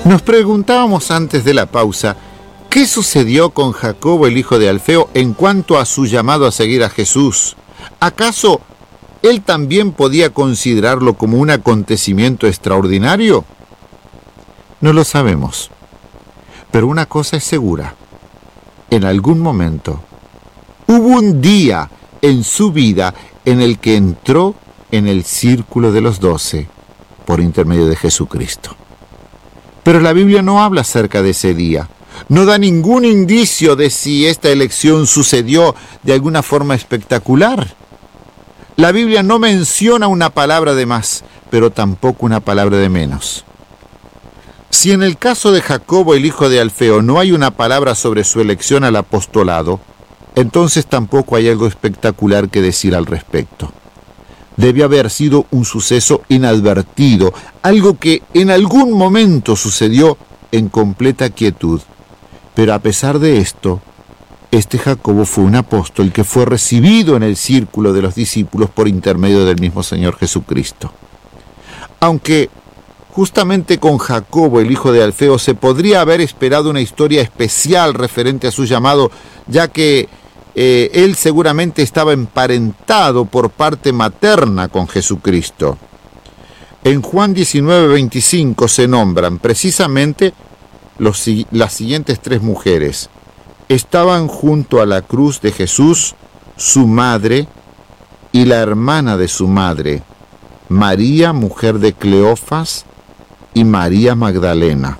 Nos preguntábamos antes de la pausa, ¿qué sucedió con Jacobo, el hijo de Alfeo, en cuanto a su llamado a seguir a Jesús? ¿Acaso él también podía considerarlo como un acontecimiento extraordinario? No lo sabemos. Pero una cosa es segura. En algún momento, hubo un día en su vida en el que entró en el círculo de los 12 por intermedio de Jesucristo. Pero la Biblia no habla acerca de ese día. No da ningún indicio de si esta elección sucedió de alguna forma espectacular. La Biblia no menciona una palabra de más, pero tampoco una palabra de menos. Si en el caso de Jacobo, el hijo de Alfeo, no hay una palabra sobre su elección al apostolado, entonces tampoco hay algo espectacular que decir al respecto. Debe haber sido un suceso inadvertido, algo que en algún momento sucedió en completa quietud. Pero a pesar de esto, este Jacobo fue un apóstol que fue recibido en el círculo de los discípulos por intermedio del mismo Señor Jesucristo. Aunque justamente con Jacobo, el hijo de Alfeo, se podría haber esperado una historia especial referente a su llamado, ya que él seguramente estaba emparentado por parte materna con Jesucristo. En Juan 19:25 se nombran precisamente las siguientes 3 mujeres. Estaban junto a la cruz de Jesús su madre y la hermana de su madre, María, mujer de Cleofas, y María Magdalena.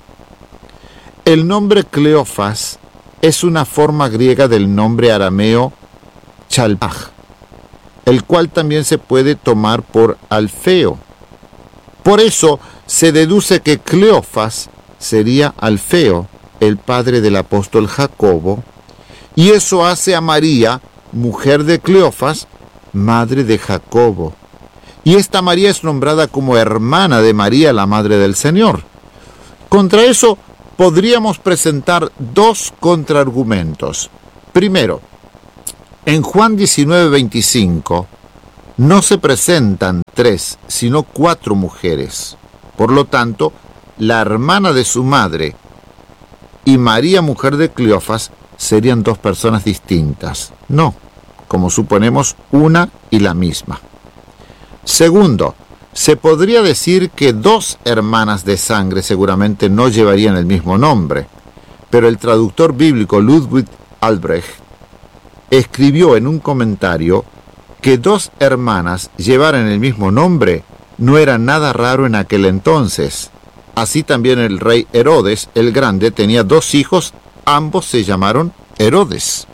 El nombre Cleofas es una forma griega del nombre arameo Chalbaj, el cual también se puede tomar por Alfeo. Por eso se deduce que Cleofas sería Alfeo, el padre del apóstol Jacobo, y eso hace a María, mujer de Cleofas, madre de Jacobo. Y esta María es nombrada como hermana de María, la madre del Señor. Contra eso podríamos presentar 2 contraargumentos. Primero, en Juan 19:25 no se presentan 3, sino 4 mujeres. Por lo tanto, la hermana de su madre y María, mujer de Cleofas, serían 2 personas distintas. No, como suponemos, una y la misma. Segundo, se podría decir que 2 hermanas de sangre seguramente no llevarían el mismo nombre, pero el traductor bíblico Ludwig Albrecht escribió en un comentario que 2 hermanas llevaran el mismo nombre no era nada raro en aquel entonces. Así también el rey Herodes el Grande tenía 2 hijos, ambos se llamaron Herodes.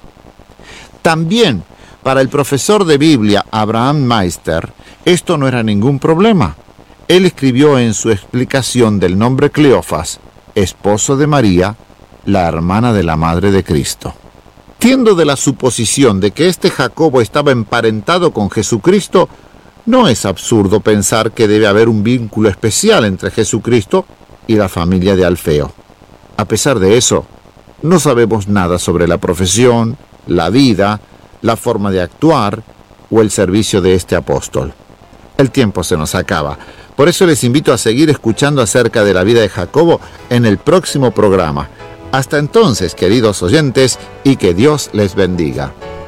También, para el profesor de Biblia Abraham Meister, esto no era ningún problema. Él escribió en su explicación del nombre Cleofas, esposo de María, la hermana de la madre de Cristo. Partiendo de la suposición de que este Jacobo estaba emparentado con Jesucristo, no es absurdo pensar que debe haber un vínculo especial entre Jesucristo y la familia de Alfeo. A pesar de eso, no sabemos nada sobre la profesión, la vida, la forma de actuar o el servicio de este apóstol. El tiempo se nos acaba. Por eso les invito a seguir escuchando acerca de la vida de Jacobo en el próximo programa. Hasta entonces, queridos oyentes, y que Dios les bendiga.